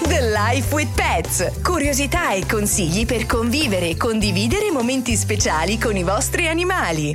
The Life with Pets. Curiosità e consigli per convivere e condividere momenti speciali con i vostri animali.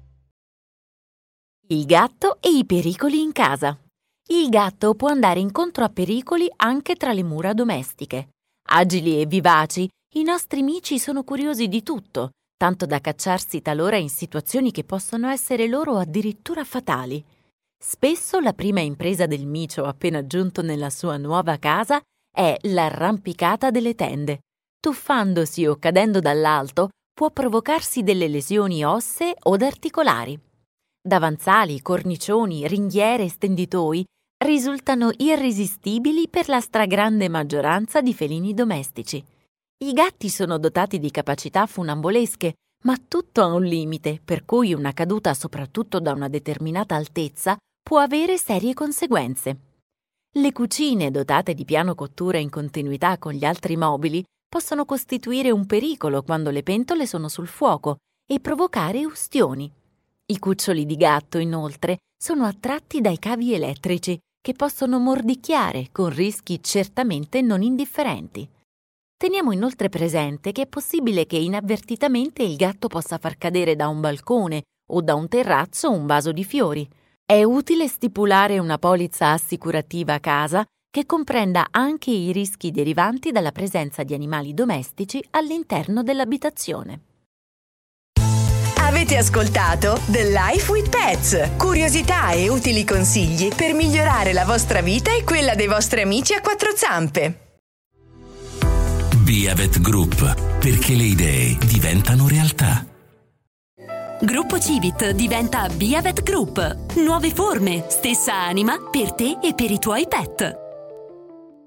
Il gatto e i pericoli in casa. Il gatto può andare incontro a pericoli anche tra le mura domestiche. Agili e vivaci, i nostri mici sono curiosi di tutto, tanto da cacciarsi talora in situazioni che possono essere loro addirittura fatali. Spesso la prima impresa del micio appena giunto nella sua nuova casa è l'arrampicata delle tende. Tuffandosi o cadendo dall'alto può provocarsi delle lesioni ossee od articolari. Davanzali, cornicioni, ringhiere e stenditoi risultano irresistibili per la stragrande maggioranza di felini domestici. I gatti sono dotati di capacità funambolesche, ma tutto ha un limite, per cui una caduta soprattutto da una determinata altezza può avere serie conseguenze. Le cucine dotate di piano cottura in continuità con gli altri mobili possono costituire un pericolo quando le pentole sono sul fuoco e provocare ustioni. I cuccioli di gatto, inoltre, sono attratti dai cavi elettrici che possono mordicchiare con rischi certamente non indifferenti. Teniamo inoltre presente che è possibile che inavvertitamente il gatto possa far cadere da un balcone o da un terrazzo un vaso di fiori. È utile stipulare una polizza assicurativa a casa che comprenda anche i rischi derivanti dalla presenza di animali domestici all'interno dell'abitazione. Avete ascoltato The Life with Pets. Curiosità e utili consigli per migliorare la vostra vita e quella dei vostri amici a quattro zampe. Biavet Group, perché le idee diventano realtà. Gruppo Civit diventa Biavet Group. Nuove forme, stessa anima per te e per i tuoi pet.